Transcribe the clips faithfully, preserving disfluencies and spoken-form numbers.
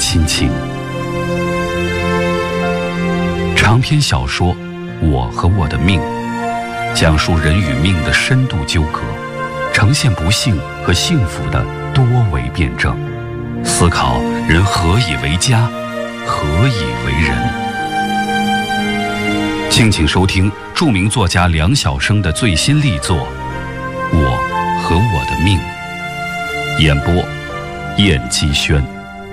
心情。长篇小说《我和我的命》，讲述人与命的深度纠葛，呈现不幸和幸福的多维辩证，思考人何以为家，何以为人。敬请收听著名作家梁晓声的最新力作《我和我的命》，演播燕姬轩。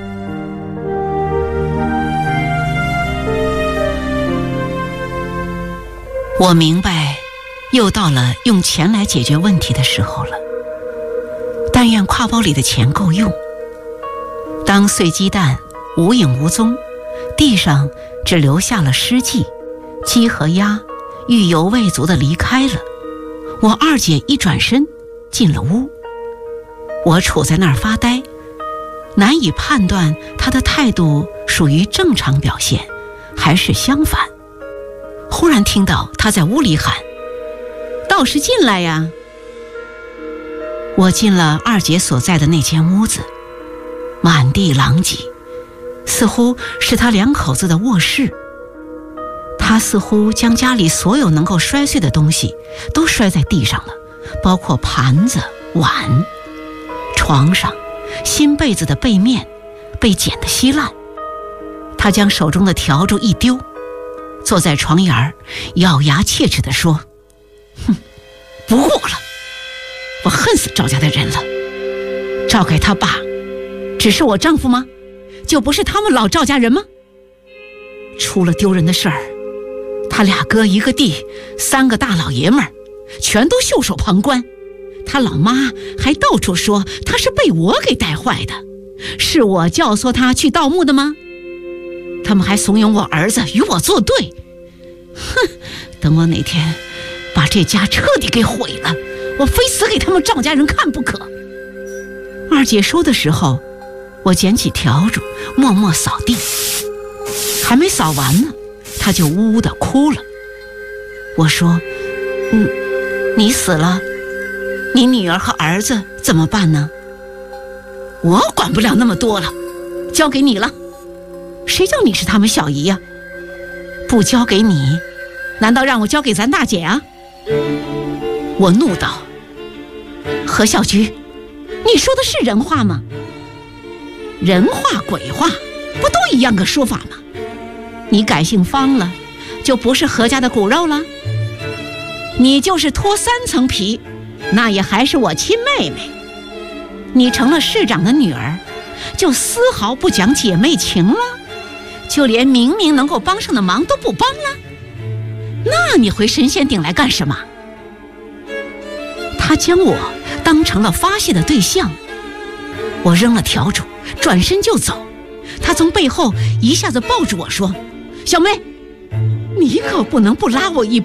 我明白，又到了用钱来解决问题的时候了。但愿挎包里的钱够用。当碎鸡蛋无影无踪，地上只留下了尸迹，鸡和鸭欲犹未足地离开了，我二姐一转身进了屋。我杵在那儿发呆，难以判断她的态度属于正常表现还是相反。忽然听到她在屋里喊：“道士进来呀！”我进了二姐所在的那间屋子，满地狼藉，似乎是她两口子的卧室。她似乎将家里所有能够摔碎的东西都摔在地上了，包括盘子、碗。床上新被子的背面被剪得稀烂。她将手中的笤帚一丢，坐在床沿儿，咬牙切齿地说：“哼，不过了，我恨死赵家的人了。赵凯他爸只是我丈夫吗？就不是他们老赵家人吗？出了丢人的事儿，他俩哥一个弟，三个大老爷们儿，全都袖手旁观。他老妈还到处说他是被我给带坏的，是我教唆他去盗墓的吗？他们还怂恿我儿子与我作对。哼，等我哪天把这家彻底给毁了，我非死给他们赵家人看不可。”二姐说的时候，我捡起笤帚默默扫地，还没扫完呢，她就呜呜地哭了。我说：“嗯，你死了，你女儿和儿子怎么办呢？”“我管不了那么多了，交给你了。谁叫你是他们小姨呀？不交给你，难道让我交给咱大姐啊？”我怒道：“何小菊，你说的是人话吗？人话鬼话不都一样个说法吗？你改姓方了，就不是何家的骨肉了。你就是脱三层皮，那也还是我亲妹妹。你成了市长的女儿，就丝毫不讲姐妹情了，就连明明能够帮上的忙都不帮了。那你回神仙顶来干什么？”他将我当成了发泄的对象。我扔了笤帚，转身就走。他从背后一下子抱住我说：“小妹，你可不能不拉我一把。